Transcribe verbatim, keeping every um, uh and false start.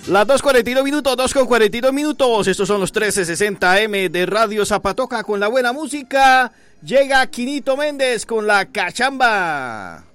Las dos cuarenta y dos minutos, dos con cuarenta y dos minutos. Estos son los trece sesenta eme de Radio Zapatoca con la buena música. Llega Quinito Méndez con la cachamba.